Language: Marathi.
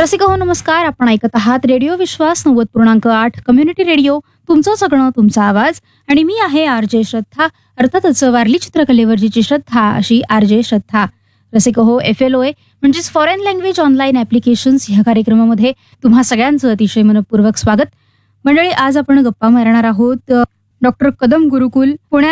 रसिक हो नमस्कार. आपण ऐकत आहात रेडिओ विश्वास 90.8 कम्युनिटी रेडिओ. तुमचं सगळं तुमचा आवाज. आणि मी आहे आरजे श्रद्धा. अर्थातच वारली चित्रकलेवरची श्रद्धा अशी आरजे श्रद्धा. रसिक हो FLOA म्हणजेच फॉरेन लँग्वेज ऑनलाईन ऍप्लिकेशन्स ह्या कार्यक्रमामध्ये तुम्हा सगळ्यांचं अतिशय मनपूर्वक स्वागत. मंडळी, आज आपण गप्पा मारणार आहोत डॉक्टर कदम गुरुकुल पुण्यात